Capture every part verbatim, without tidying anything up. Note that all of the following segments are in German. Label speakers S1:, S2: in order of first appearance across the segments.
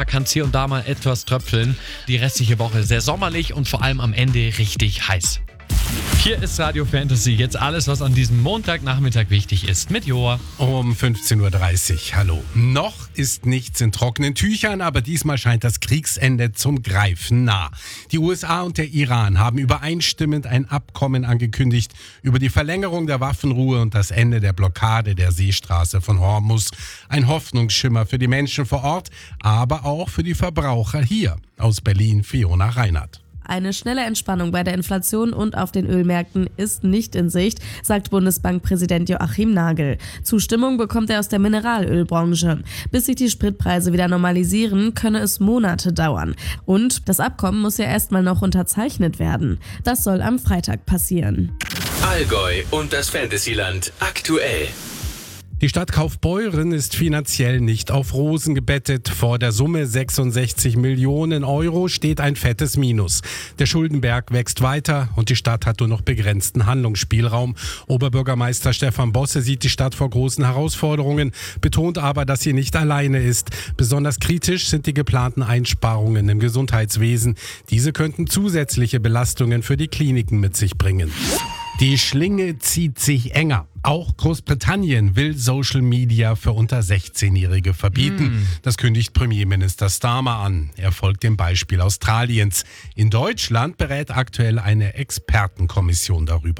S1: Montag kann es hier und da mal etwas tröpfeln. Die restliche Woche sehr sommerlich und vor allem am Ende richtig heiß. Hier ist Radio Fantasy, jetzt alles, was an diesem Montagnachmittag wichtig ist, mit Joa.
S2: Um fünfzehn Uhr dreißig, hallo. Noch ist nichts in trockenen Tüchern, aber diesmal scheint das Kriegsende zum Greifen nah. Die U S A und der Iran haben übereinstimmend ein Abkommen angekündigt über die Verlängerung der Waffenruhe und das Ende der Blockade der Seestraße von Hormuz. Ein Hoffnungsschimmer für die Menschen vor Ort, aber auch für die Verbraucher hier. Aus Berlin, Fiona Reinhardt.
S3: Eine schnelle Entspannung bei der Inflation und auf den Ölmärkten ist nicht in Sicht, sagt Bundesbankpräsident Joachim Nagel. Zustimmung bekommt er aus der Mineralölbranche. Bis sich die Spritpreise wieder normalisieren, könne es Monate dauern. Und das Abkommen muss ja erstmal noch unterzeichnet werden. Das soll am Freitag passieren.
S4: Allgäu und das Fantasyland aktuell.
S2: Die Stadt Kaufbeuren ist finanziell nicht auf Rosen gebettet. Vor der Summe sechsundsechzig Millionen Euro steht ein fettes Minus. Der Schuldenberg wächst weiter und die Stadt hat nur noch begrenzten Handlungsspielraum. Oberbürgermeister Stefan Bosse sieht die Stadt vor großen Herausforderungen, betont aber, dass sie nicht alleine ist. Besonders kritisch sind die geplanten Einsparungen im Gesundheitswesen. Diese könnten zusätzliche Belastungen für die Kliniken mit sich bringen. Die Schlinge zieht sich enger. Auch Großbritannien will Social Media für unter sechzehnjährige verbieten. Mm. Das kündigt Premierminister Starmer an. Er folgt dem Beispiel Australiens. In Deutschland berät aktuell eine Expertenkommission darüber.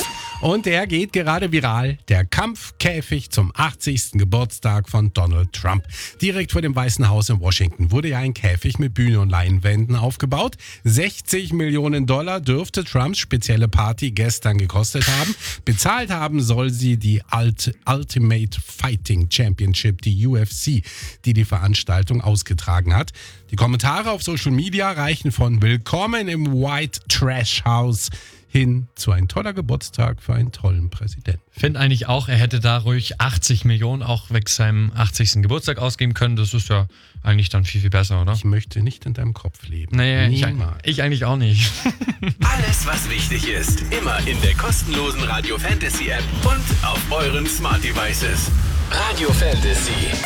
S2: Und er geht gerade viral. Der Kampfkäfig zum achtzigsten Geburtstag von Donald Trump. Direkt vor dem Weißen Haus in Washington wurde ja ein Käfig mit Bühne und Leinwänden aufgebaut. sechzig Millionen Dollar dürfte Trumps spezielle Party gestern gekostet haben. Bezahlt haben soll sie die Ultimate Fighting Championship, die U F C, die die Veranstaltung ausgetragen hat. Die Kommentare auf Social Media reichen von Willkommen im White Trash House hin zu ein toller Geburtstag für einen tollen Präsidenten.
S1: Finde eigentlich auch, er hätte da ruhig achtzig Millionen auch wegen seinem achtzigsten Geburtstag ausgeben können. Das ist ja eigentlich dann viel, viel besser, oder?
S2: Ich möchte nicht in deinem Kopf leben.
S1: Nee, ich, ich eigentlich auch nicht.
S4: Alles, was wichtig ist, immer in der kostenlosen Radio Fantasy App und auf euren Smart Devices. Radio Fantasy.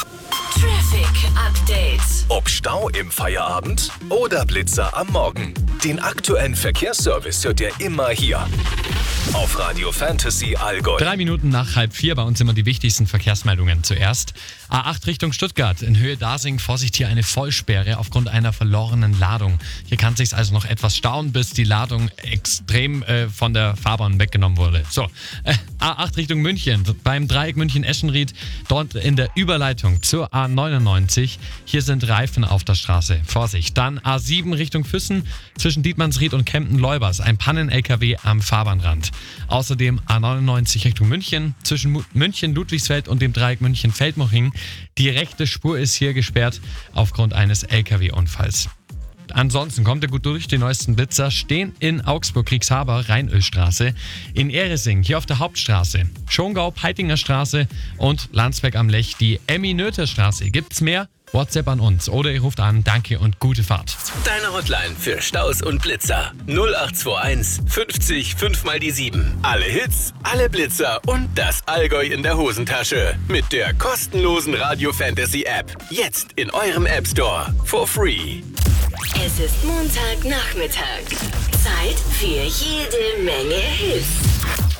S5: Traffic Update.
S4: Ob Stau im Feierabend oder Blitzer am Morgen. Den aktuellen Verkehrsservice hört ihr immer hier. Auf Radio Fantasy Allgäu.
S1: Drei Minuten nach halb vier, bei uns immer die wichtigsten Verkehrsmeldungen zuerst. A acht Richtung Stuttgart, in Höhe Dasing, Vorsicht, hier eine Vollsperre aufgrund einer verlorenen Ladung. Hier kann es sich also noch etwas stauen, bis die Ladung extrem äh, von der Fahrbahn weggenommen wurde. So, äh, A acht Richtung München, beim Dreieck München-Eschenried, dort in der Überleitung zur A neunundneunzig. Hier sind Reifen auf der Straße. Vorsicht. Dann A sieben Richtung Füssen, zwischen Dietmannsried und Kempten-Leubers, ein Pannen-L K W am Fahrbahnrand. Außerdem A neunundneunzig Richtung München, zwischen München-Ludwigsfeld und dem Dreieck München-Feldmoching. Die rechte Spur ist hier gesperrt aufgrund eines L K W-Unfalls. Ansonsten kommt ihr gut durch. Die neuesten Blitzer stehen in Augsburg-Kriegshaber, Rheinölstraße, in Ehresing, hier auf der Hauptstraße, Schongau, Peitinger Straße und Landsberg am Lech, die Emmy-Noether-Straße. Gibt's mehr? WhatsApp an uns oder ihr ruft an. Danke und gute Fahrt.
S4: Deine Hotline für Staus und Blitzer. null acht zwei eins fünfzig fünf mal die sieben. Alle Hits, alle Blitzer und das Allgäu in der Hosentasche. Mit der kostenlosen Radio Fantasy App. Jetzt in eurem App Store. For free.
S5: Es ist Montagnachmittag. Zeit für jede Menge Hits.